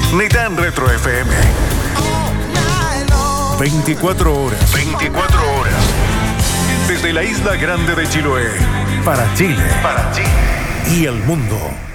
ni tan retro FM. 24 horas. 24 horas. Desde la isla grande de Chiloé. Para Chile. Para Chile. Y el mundo.